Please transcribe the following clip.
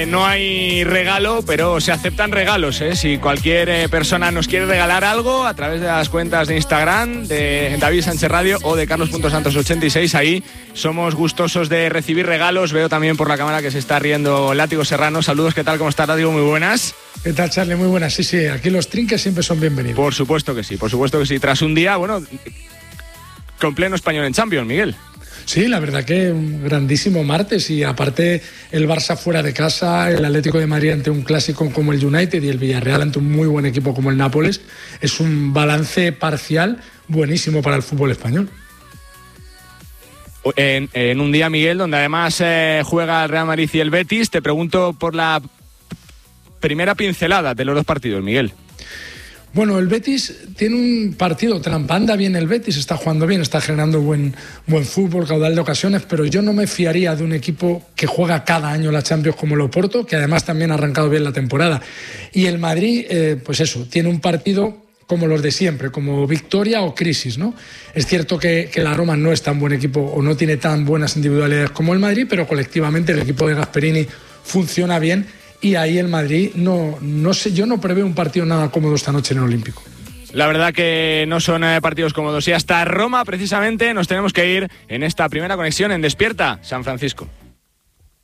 No hay regalo, pero se aceptan regalos, ¿eh? Si cualquier persona nos quiere regalar algo a través de las cuentas de Instagram de David Sánchez Radio o de Carlos.Santos86, ahí somos gustosos de recibir regalos. Veo también por la cámara que se está riendo Látigo Serrano. Saludos, ¿qué tal? ¿Cómo está, Látigo? Muy buenas. ¿Qué tal, Charlie? Muy buenas. Sí, aquí los trinques siempre son bienvenidos. Por supuesto que sí, por supuesto que sí. Tras un día, bueno, con pleno español en Champions, Miguel. Sí, la verdad que un grandísimo martes, y aparte el Barça fuera de casa, el Atlético de Madrid ante un clásico como el United y el Villarreal ante un muy buen equipo como el Nápoles, es un balance parcial buenísimo para el fútbol español. En un día, Miguel, donde además juega el Real Madrid y el Betis, te pregunto por la primera pincelada de los dos partidos, Miguel. Bueno, el Betis tiene un partido trampa, anda bien el Betis, está jugando bien, está generando buen fútbol, caudal de ocasiones, pero yo no me fiaría de un equipo que juega cada año la Champions como el Oporto, que además también ha arrancado bien la temporada. Y el Madrid, pues eso, tiene un partido como los de siempre, como victoria o crisis, ¿no? Es cierto que la Roma no es tan buen equipo o no tiene tan buenas individualidades como el Madrid, pero colectivamente el equipo de Gasperini funciona bien. Y ahí el Madrid, no sé, yo no preveo un partido nada cómodo esta noche en el Olímpico. La verdad que no son partidos cómodos. Y hasta Roma, precisamente, nos tenemos que ir en esta primera conexión en Despierta San Francisco.